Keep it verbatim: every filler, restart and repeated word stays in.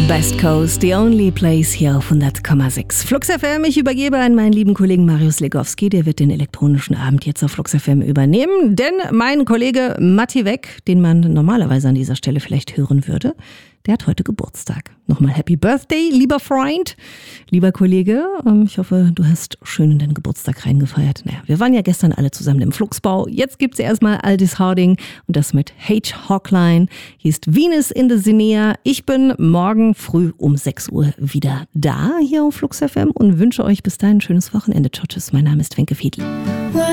Best Coast, the only place hier auf hundert Komma sechs. Flux F M, ich übergebe an meinen lieben Kollegen Marius Legowski, der wird den elektronischen Abend jetzt auf Flux F M übernehmen, denn mein Kollege Matti Weck, den man normalerweise an dieser Stelle vielleicht hören würde, der hat heute Geburtstag. Nochmal Happy Birthday, lieber Freund, lieber Kollege. Ich hoffe, du hast schön in deinen Geburtstag reingefeiert. Naja, wir waren ja gestern alle zusammen im Fluxbau. Jetzt gibt's erstmal Aldis Harding und das mit H. Hawkline. Hier ist Venus in the Sinea. Ich bin morgen früh um sechs Uhr wieder da hier auf Flux F M und wünsche euch bis dahin ein schönes Wochenende. Ciao, tschüss. Mein Name ist Wenke Fiedli.